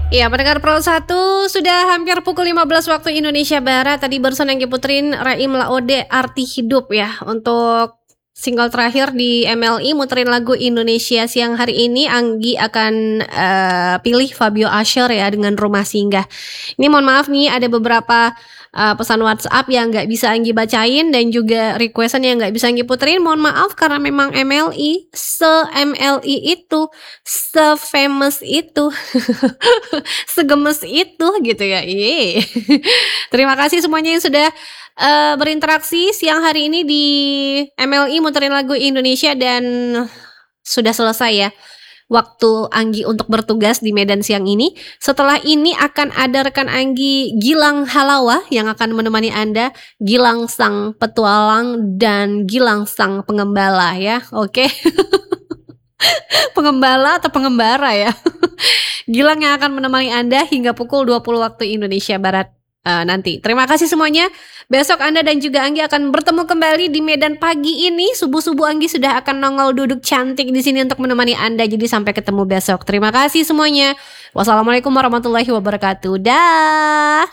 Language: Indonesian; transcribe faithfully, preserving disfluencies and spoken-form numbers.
Ya, pendengar Pro satu, sudah hampir pukul lima belas waktu Indonesia Barat. Tadi barusan Anggi puterin Raim Laode Arti Hidup ya. Untuk single terakhir di M L I muterin lagu Indonesia. Siang hari ini Anggi akan uh, pilih Fabio Asher ya dengan Rumah Singgah. Ini mohon maaf nih, ada beberapa uh, pesan WhatsApp yang nggak bisa Anggi bacain dan juga requestan yang nggak bisa Anggi puterin. Mohon maaf karena memang M L I se-M L I itu, se-famous itu, segemes itu gitu ya. Yeay. Terima kasih semuanya yang sudah uh, berinteraksi siang hari ini di M L I muterin lagu Indonesia, dan sudah selesai ya waktu Anggi untuk bertugas di Medan siang ini. Setelah ini akan ada rekan Anggi, Gilang Halawa, yang akan menemani Anda, Gilang sang petualang dan Gilang sang pengembala ya. Oke. Pengembala atau pengembara ya. Gilang yang akan menemani Anda hingga pukul dua puluh waktu Indonesia Barat uh, nanti. Terima kasih semuanya. Besok Anda dan juga Anggi akan bertemu kembali di Medan pagi ini. Subuh-subuh Anggi sudah akan nongol duduk cantik di sini untuk menemani Anda. Jadi sampai ketemu besok. Terima kasih semuanya. Wassalamualaikum warahmatullahi wabarakatuh. Dah.